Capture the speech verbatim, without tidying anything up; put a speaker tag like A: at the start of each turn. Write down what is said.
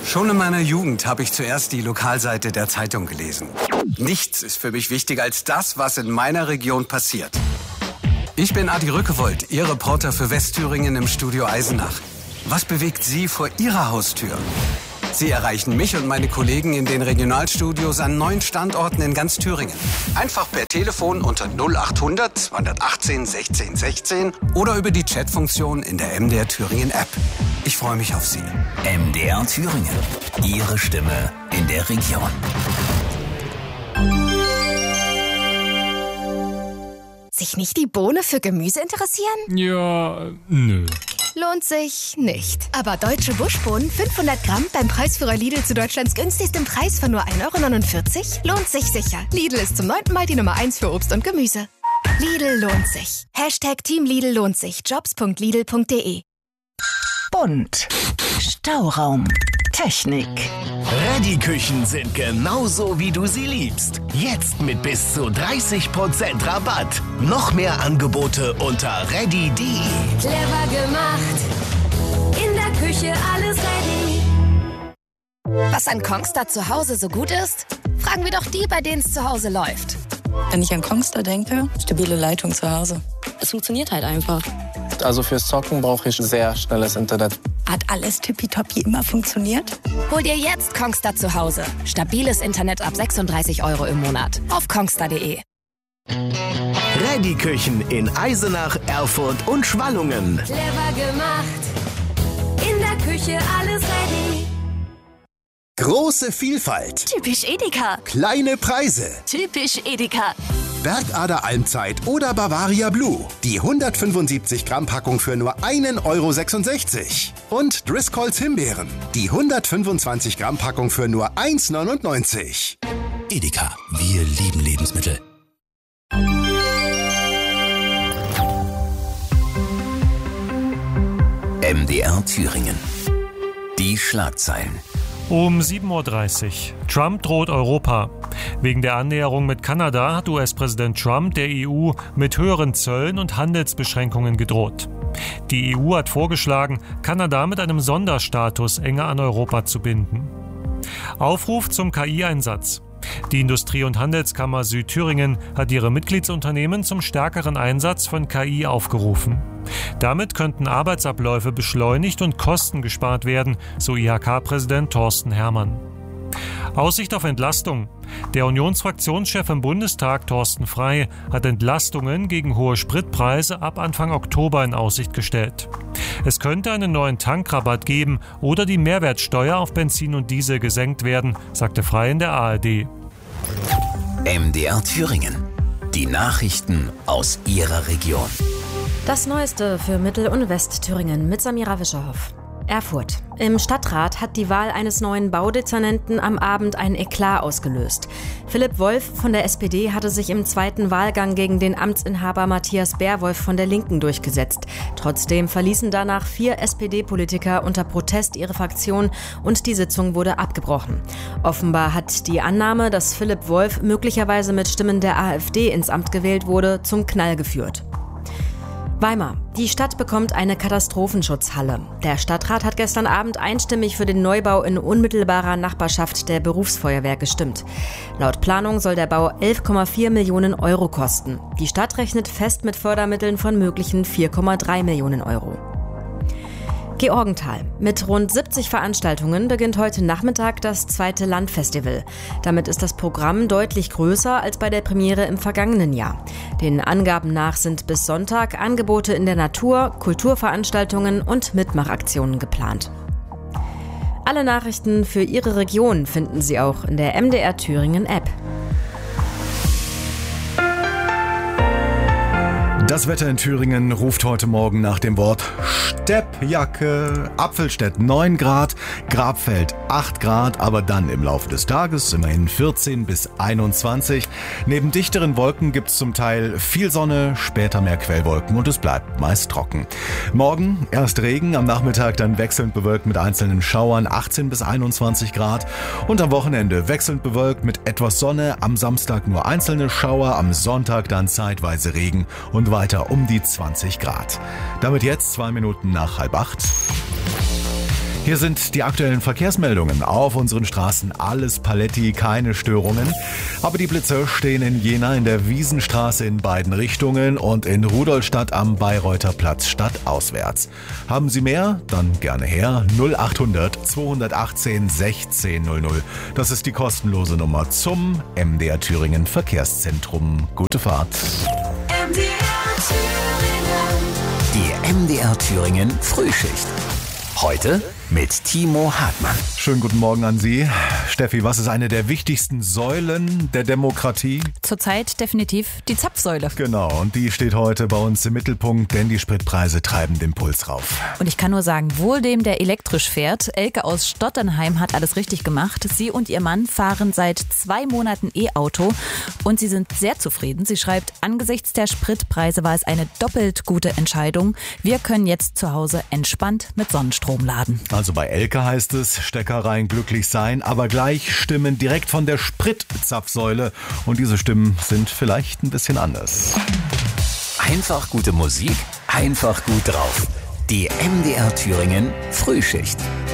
A: Schon in meiner Jugend habe ich zuerst die Lokalseite der Zeitung gelesen. Nichts ist für mich wichtiger als das, was in meiner Region passiert. Ich bin Adi Rückewold, Ihr Reporter für Westthüringen im Studio Eisenach. Was bewegt Sie vor Ihrer Haustür? Sie erreichen mich und meine Kollegen in den Regionalstudios an neun Standorten in ganz Thüringen. Einfach per Telefon unter null acht hundert zweihundertachtzehn sechzehn sechzehn oder über die Chatfunktion in der M D R Thüringen App. Ich freue mich auf Sie.
B: M D R Thüringen. Ihre Stimme in der Region.
C: Sich nicht die Bohne für Gemüse interessieren?
D: Ja, nö.
C: Lohnt sich nicht. Aber deutsche Buschbohnen, fünfhundert Gramm beim Preisführer Lidl zu Deutschlands günstigstem Preis von nur ein Euro neunundvierzig? Lohnt sich sicher. Lidl ist zum neunten Mal die Nummer eins für Obst und Gemüse. Lidl lohnt sich. Hashtag Team Lidl lohnt sich. jobs punkt lidl punkt de.
E: Bunt. Stauraum. Technik.
F: Reddy-Küchen sind genauso, wie du sie liebst. Jetzt mit bis zu dreißig Prozent Rabatt. Noch mehr Angebote unter reddy punkt de.
G: Clever gemacht. In der Küche alles ready.
C: Was an Kongstar zu Hause so gut ist? Fragen wir doch die, bei denen es zu Hause läuft.
H: Wenn ich an Kongstar denke, stabile Leitung zu Hause. Es funktioniert halt einfach.
I: Also fürs Zocken brauche ich sehr schnelles Internet.
H: Hat alles tippitoppi immer funktioniert?
C: Hol dir jetzt Kongstar zu Hause. Stabiles Internet ab sechsunddreißig Euro im Monat. Auf kongstar punkt de.
F: Reddy-Küchen in Eisenach, Erfurt und Schwallungen.
G: Clever gemacht. In der Küche alles ready.
J: Große Vielfalt.
C: Typisch Edeka.
J: Kleine Preise.
C: Typisch Edeka.
J: Bergader Almzeit oder Bavaria Blue. Die hundertfünfundsiebzig Gramm Packung für nur einen Euro sechsundsechzig. Und Driscolls Himbeeren. Die hundertfünfundzwanzig Gramm Packung für nur eins neunundneunzig.
B: Edeka, wir lieben Lebensmittel. M D R Thüringen. Die Schlagzeilen.
K: Um sieben Uhr dreißig. Trump droht Europa. Wegen der Annäherung mit Kanada hat U S-Präsident Trump der E U mit höheren Zöllen und Handelsbeschränkungen gedroht. Die E U hat vorgeschlagen, Kanada mit einem Sonderstatus enger an Europa zu binden. Aufruf zum K I-Einsatz. Die Industrie- und Handelskammer Südthüringen hat ihre Mitgliedsunternehmen zum stärkeren Einsatz von K I aufgerufen. Damit könnten Arbeitsabläufe beschleunigt und Kosten gespart werden, so I H K-Präsident Thorsten Herrmann. Aussicht auf Entlastung. Der Unionsfraktionschef im Bundestag, Thorsten Frey, hat Entlastungen gegen hohe Spritpreise ab Anfang Oktober in Aussicht gestellt. Es könnte einen neuen Tankrabatt geben oder die Mehrwertsteuer auf Benzin und Diesel gesenkt werden, sagte Frey in der A R D.
B: M D R Thüringen. Die Nachrichten aus Ihrer Region.
L: Das Neueste für Mittel- und Westthüringen mit Samira Wischerhoff. Erfurt. Im Stadtrat hat die Wahl eines neuen Baudezernenten am Abend ein Eklat ausgelöst. Philipp Wolf von der S P D hatte sich im zweiten Wahlgang gegen den Amtsinhaber Matthias Bärwolf von der Linken durchgesetzt. Trotzdem verließen danach vier S P D-Politiker unter Protest ihre Fraktion und die Sitzung wurde abgebrochen. Offenbar hat die Annahme, dass Philipp Wolf möglicherweise mit Stimmen der AfD ins Amt gewählt wurde, zum Knall geführt. Weimar. Die Stadt bekommt eine Katastrophenschutzhalle. Der Stadtrat hat gestern Abend einstimmig für den Neubau in unmittelbarer Nachbarschaft der Berufsfeuerwehr gestimmt. Laut Planung soll der Bau elf Komma vier Millionen Euro kosten. Die Stadt rechnet fest mit Fördermitteln von möglichen vier Komma drei Millionen Euro. Georgenthal. Mit rund siebzig Veranstaltungen beginnt heute Nachmittag das zweite Landfestival. Damit ist das Programm deutlich größer als bei der Premiere im vergangenen Jahr. Den Angaben nach sind bis Sonntag Angebote in der Natur, Kulturveranstaltungen und Mitmachaktionen geplant. Alle Nachrichten für Ihre Region finden Sie auch in der M D R Thüringen App.
M: Das Wetter in Thüringen ruft heute Morgen nach dem Wort Steppjacke. Apfelstedt neun Grad, Grabfeld acht Grad, aber dann im Laufe des Tages immerhin vierzehn bis einundzwanzig. Neben dichteren Wolken gibt es zum Teil viel Sonne, später mehr Quellwolken und es bleibt meist trocken. Morgen erst Regen, am Nachmittag dann wechselnd bewölkt mit einzelnen Schauern, achtzehn bis einundzwanzig Grad. Und am Wochenende wechselnd bewölkt mit etwas Sonne, am Samstag nur einzelne Schauer, am Sonntag dann zeitweise Regen und weiter um die zwanzig Grad. Damit jetzt zwei Minuten nach halb acht. Hier sind die aktuellen Verkehrsmeldungen. Auf unseren Straßen alles paletti, keine Störungen. Aber die Blitzer stehen in Jena in der Wiesenstraße in beiden Richtungen und in Rudolstadt am Bayreuther Platz stadtauswärts. Haben Sie mehr? Dann gerne her. null achthundert zweihundertachtzehn sechzehn null null. Das ist die kostenlose Nummer zum M D R Thüringen Verkehrszentrum. Gute Fahrt.
G: M D R Thüringen.
B: Die M D R Thüringen Frühschicht. Heute mit Timo Hartmann.
M: Schönen guten Morgen an Sie. Steffi, was ist eine der wichtigsten Säulen der Demokratie?
D: Zurzeit definitiv die Zapfsäule.
M: Genau, und die steht heute bei uns im Mittelpunkt, denn die Spritpreise treiben den Puls rauf.
D: Und ich kann nur sagen, wohl dem, der elektrisch fährt. Elke aus Stotternheim hat alles richtig gemacht. Sie und ihr Mann fahren seit zwei Monaten E-Auto und sie sind sehr zufrieden. Sie schreibt, angesichts der Spritpreise war es eine doppelt gute Entscheidung. Wir können jetzt zu Hause entspannt mit Sonnenstrom laden.
M: Also bei Elke heißt es, Stecker rein, glücklich sein, aber gleich Stimmen direkt von der Spritzapfsäule. Und diese Stimmen sind vielleicht ein bisschen anders.
B: Einfach gute Musik, einfach gut drauf. Die M D R Thüringen Frühschicht.